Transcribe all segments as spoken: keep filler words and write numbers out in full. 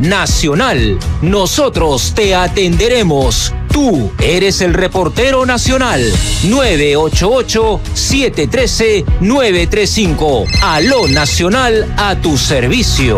Nacional. Nosotros te atenderemos. Tú eres el reportero nacional. nueve ocho ocho, siete uno tres, nueve tres cinco. Aló Nacional, a tu servicio.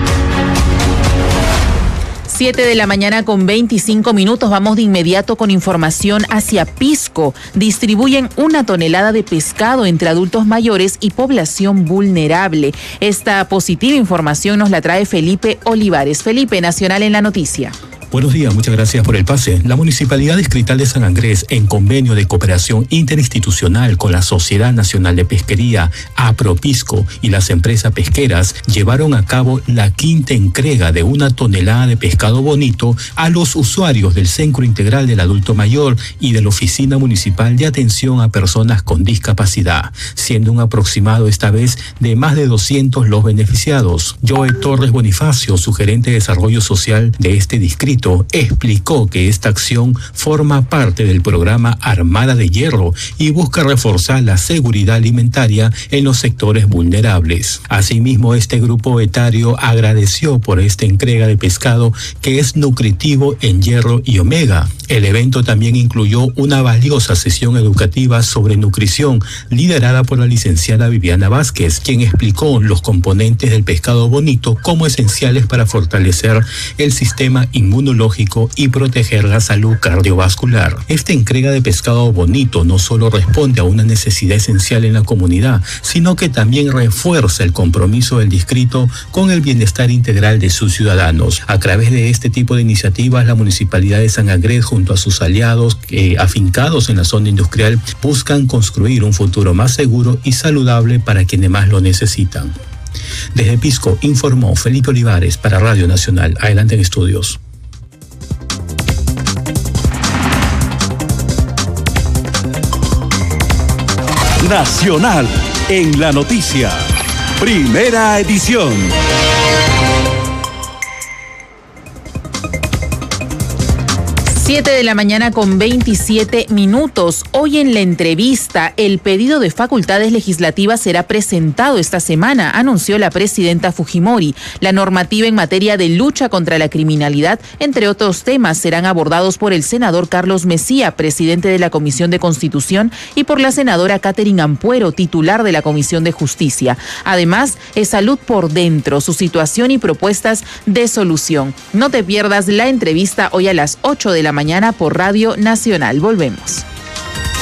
siete de la mañana con veinticinco minutos. Vamos de inmediato con información hacia Pisco. Distribuyen una tonelada de pescado entre adultos mayores y población vulnerable. Esta positiva información nos la trae Felipe Olivares. Felipe, Nacional en la noticia. Buenos días, muchas gracias por el pase. La Municipalidad Distrital de San Andrés, en convenio de cooperación interinstitucional con la Sociedad Nacional de Pesquería, APROPISCO, y las empresas pesqueras, llevaron a cabo la quinta entrega de una tonelada de pescado bonito a los usuarios del Centro Integral del Adulto Mayor y de la Oficina Municipal de Atención a Personas con Discapacidad, siendo un aproximado esta vez de más de doscientos los beneficiados. Joe Torres Bonifacio, su gerente de Desarrollo Social de este distrito, explicó que esta acción forma parte del programa Armada de Hierro y busca reforzar la seguridad alimentaria en los sectores vulnerables. Asimismo, este grupo etario agradeció por esta entrega de pescado que es nutritivo en hierro y omega. El evento también incluyó una valiosa sesión educativa sobre nutrición liderada por la licenciada Viviana Vázquez, quien explicó los componentes del pescado bonito como esenciales para fortalecer el sistema inmunológico y proteger la salud cardiovascular. Esta entrega de pescado bonito no solo responde a una necesidad esencial en la comunidad, sino que también refuerza el compromiso del distrito con el bienestar integral de sus ciudadanos. A través de este tipo de iniciativas, la Municipalidad de San Andrés, junto a sus aliados eh, afincados en la zona industrial, buscan construir un futuro más seguro y saludable para quienes más lo necesitan. Desde Pisco informó Felipe Olivares para Radio Nacional. Adelante en estudios. Nacional en la noticia. Primera edición. siete de la mañana con veintisiete minutos. Hoy en la entrevista, el pedido de facultades legislativas será presentado esta semana, anunció la presidenta Fujimori. La normativa en materia de lucha contra la criminalidad, entre otros temas, serán abordados por el senador Carlos Mejía, presidente de la Comisión de Constitución, y por la senadora Catherine Ampuero, titular de la Comisión de Justicia. Además, es salud por dentro, su situación y propuestas de solución. No te pierdas la entrevista hoy a las ocho de la mañana por Radio Nacional. Volvemos.